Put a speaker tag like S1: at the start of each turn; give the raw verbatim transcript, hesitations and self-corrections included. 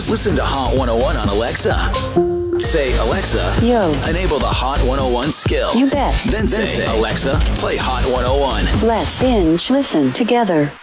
S1: Listen to Hot one oh one on Alexa. Say, Alexa,
S2: Yo.
S1: enable the Hot one oh one skill.
S2: You bet.
S1: Then say, Alexa, play Hot one oh one.
S2: Let's binge listen together.